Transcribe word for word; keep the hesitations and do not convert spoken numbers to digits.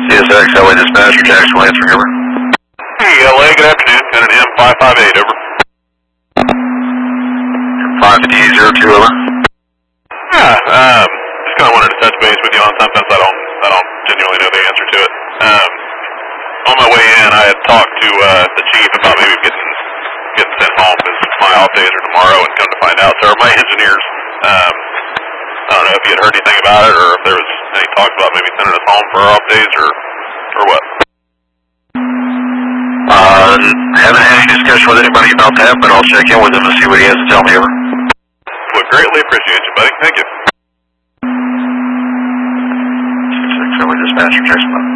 C S X, L A Dispatcher, Jackson Lansford, over. Hey, L A, good afternoon. Got an M five five eight, over. five fifty zero two, over. Yeah, um, just kind of wanted to touch base with you on something, so I don't, I don't genuinely know the answer to it. Um, on my way in, I had talked to uh, the chief about maybe getting getting sent home because my off days are tomorrow, and come to find out, so are my engineers. Um, I don't know if you had heard anything about it, or if there was any talk about maybe sending us home for our off days, or or what. Uh, haven't had any discussion with anybody about that, but I'll check in with him and see what he has to tell me, over. Would greatly appreciate you, buddy. Thank you. six six, L A Dispatcher, Jackson.